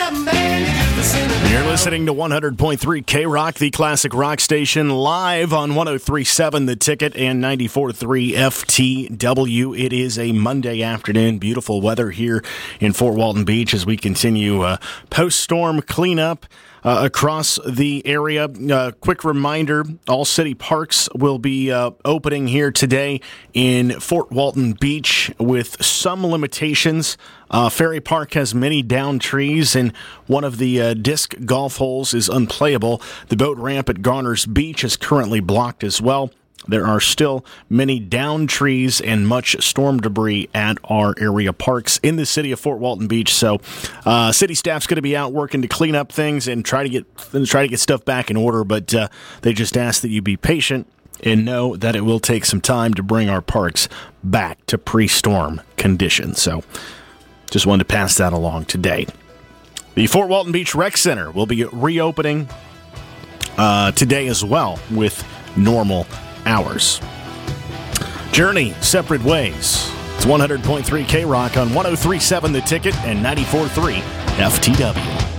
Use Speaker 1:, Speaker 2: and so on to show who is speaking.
Speaker 1: You're listening to 100.3 K-Rock, the classic rock station, live on 103.7 The Ticket and 94.3 FTW. It is a Monday afternoon. Beautiful weather here in Fort Walton Beach as we continue post-storm cleanup across the area. Quick reminder, all city parks will be opening here today in Fort Walton Beach with some limitations. Ferry Park has many downed trees, and one of the disc golf holes is unplayable. The boat ramp at Garner's Beach is currently blocked as well. There are still many downed trees and much storm debris at our area parks in the city of Fort Walton Beach. So, city staff's going to be out working to clean up things and try to get stuff back in order. But they just ask that you be patient and know that it will take some time to bring our parks back to pre-storm conditions. So, just wanted to pass that along today. The Fort Walton Beach Rec Center will be reopening today as well with normal hours. Journey separate ways. It's 100.3 K-Rock on 103.7 The Ticket and 94.3 FTW.